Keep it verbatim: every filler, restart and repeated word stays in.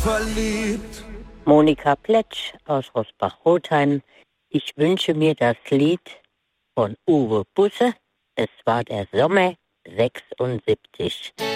verliebt. Monika Pletsch aus Rosbach-Rotheim. Ich wünsche mir das Lied von Uwe Busse. Es war der Sommer sechsundsiebzig.